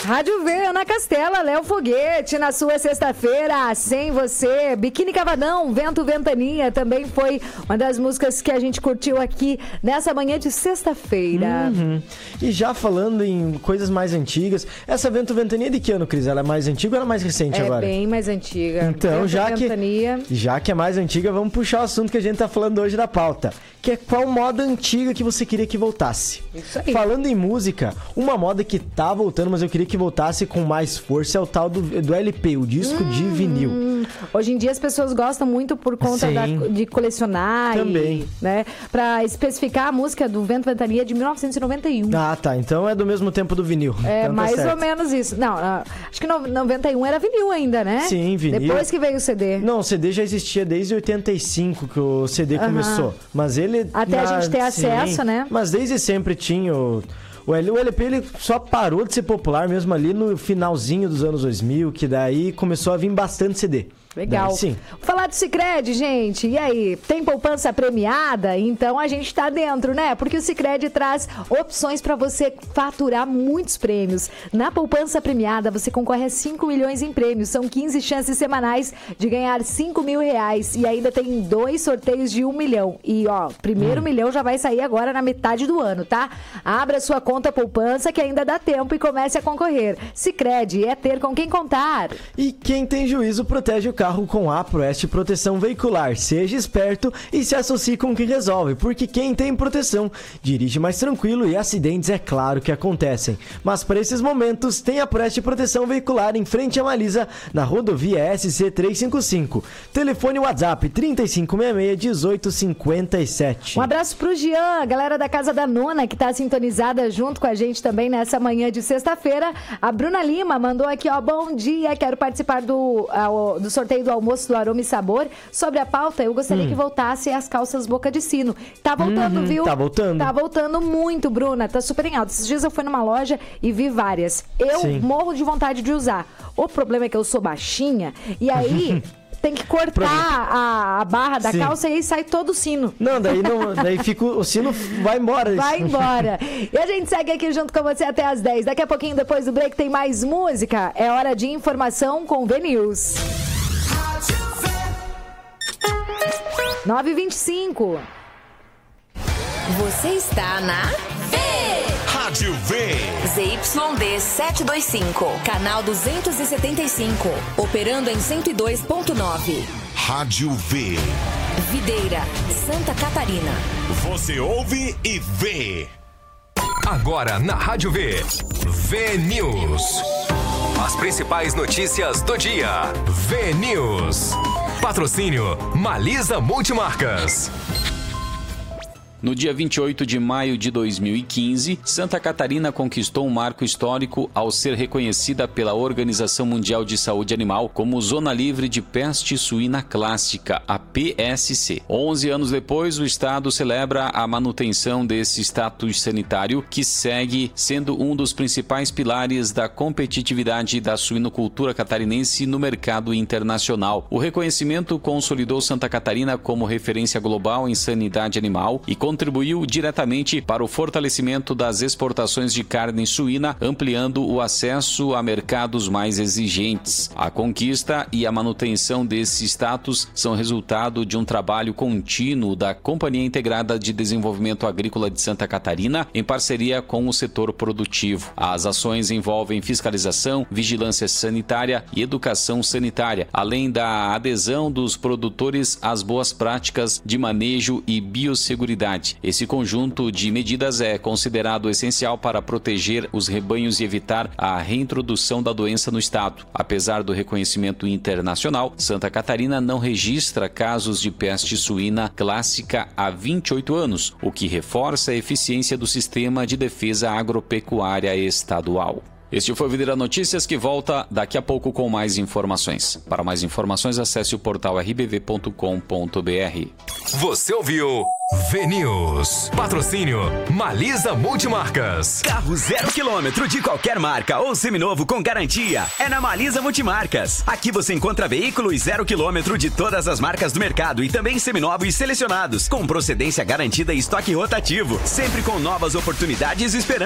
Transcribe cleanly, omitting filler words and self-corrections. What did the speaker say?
Rádio V, Ana Castela, Léo Foguete, na sua sexta-feira, Sem Você, Biquíni Cavadão, Vento Ventania, também foi uma das músicas que a gente curtiu aqui nessa manhã de sexta-feira. E já falando em coisas mais antigas, essa Vento Ventania de que ano, Cris? Ela é mais antiga ou ela é mais recente agora? É bem mais antiga. Então, Vento já Ventania. que é mais antiga, vamos puxar o assunto que a gente tá falando hoje da pauta, que é qual moda antiga que você queria que voltasse. Isso aí. Falando em música, uma moda que tá voltando, mas eu queria que voltasse com mais força, é o tal do LP, o disco de vinil. Hoje em dia as pessoas gostam muito por conta de colecionar. Também. Né, pra especificar, a música do Vento Ventania de 1991. Ah, tá. Então é do mesmo tempo do vinil. É, então tá mais certo. ou menos isso. Não, acho que 91 era vinil ainda, né? Sim, vinil. Depois que veio o CD. Não, o CD já existia desde 85 que o CD começou. Mas ele... Até a gente ter acesso, né? Mas desde sempre tinha o LP, ele só parou de ser popular mesmo ali no finalzinho dos anos 2000, que daí começou a vir bastante CD. Legal. Sim. Vou falar do Sicredi, gente. E aí, tem poupança premiada? Então a gente tá dentro, né? Porque o Sicredi traz opções para você faturar muitos prêmios. Na poupança premiada, você concorre a 5 milhões em prêmios. São 15 chances semanais de ganhar 5 mil reais. E ainda tem 2 sorteios de 1 milhão. E, ó, primeiro milhão já vai sair agora na metade do ano, tá? Abra sua conta poupança que ainda dá tempo e comece a concorrer. Sicredi é ter com quem contar. E quem tem juízo protege o carro com a Proeste Proteção Veicular. Seja esperto e se associe com quem resolve, porque quem tem proteção dirige mais tranquilo e acidentes é claro que acontecem. Mas para esses momentos tem a Proeste Proteção Veicular em frente a Malisa, na rodovia SC 355. Telefone WhatsApp 3566-1857. Um abraço pro Jean, a galera da Casa da Nona, que tá sintonizada junto com a gente também nessa manhã de sexta-feira. A Bruna Lima mandou aqui, ó, bom dia, quero participar do sorteio do almoço do Aroma e Sabor. Sobre a pauta, eu gostaria que voltasse as calças boca de sino. Tá voltando, viu? Tá voltando. Tá voltando muito, Bruna. Tá super em alta. Esses dias eu fui numa loja e vi várias. Eu morro de vontade de usar. O problema é que eu sou baixinha e aí... Tem que cortar a barra da calça e aí sai todo o sino. Daí fica o sino vai embora. Vai embora. E a gente segue aqui junto com você até às 10. Daqui a pouquinho, depois do break, tem mais música. É hora de informação com V-News. 9h25. Você está na Rádio V. ZYD 725, canal 275, operando em 102.9. Rádio V. Videira, Santa Catarina. Você ouve e vê. Agora na Rádio V. V-News. As principais notícias do dia. V-News. Patrocínio Malisa Multimarcas. No dia 28 de maio de 2015, Santa Catarina conquistou um marco histórico ao ser reconhecida pela Organização Mundial de Saúde Animal como Zona Livre de Peste Suína Clássica, a PSC. 11 anos depois, o Estado celebra a manutenção desse status sanitário, que segue sendo um dos principais pilares da competitividade da suinocultura catarinense no mercado internacional. O reconhecimento consolidou Santa Catarina como referência global em sanidade animal e contribuiu diretamente para o fortalecimento das exportações de carne suína, ampliando o acesso a mercados mais exigentes. A conquista e a manutenção desse status são resultado de um trabalho contínuo da Companhia Integrada de Desenvolvimento Agrícola de Santa Catarina, em parceria com o setor produtivo. As ações envolvem fiscalização, vigilância sanitária e educação sanitária, além da adesão dos produtores às boas práticas de manejo e biosseguridade. Esse conjunto de medidas é considerado essencial para proteger os rebanhos e evitar a reintrodução da doença no estado. Apesar do reconhecimento internacional, Santa Catarina não registra casos de peste suína clássica há 28 anos, o que reforça a eficiência do sistema de defesa agropecuária estadual. Este foi o Videira Notícias, que volta daqui a pouco com mais informações. Para mais informações, acesse o portal rbv.com.br. Você ouviu V-News. Patrocínio Malisa Multimarcas. Carro 0 km de qualquer marca ou seminovo com garantia é na Malisa Multimarcas. Aqui você encontra veículos 0 km de todas as marcas do mercado e também seminovos selecionados, com procedência garantida e estoque rotativo, sempre com novas oportunidades esperando.